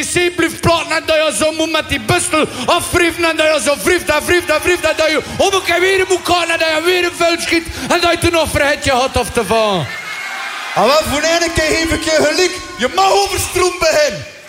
si blijft platen en dat je zo moet met die bustel afwrijven en dat je zo wrijft en dat je om een keer weer moet gaan en dat je weer een vuil schiet en dat je toen nog vergeet je had af te vallen. Ah, wel, voor een keer geef ik je gelijk. Je mag over stroom beginnen.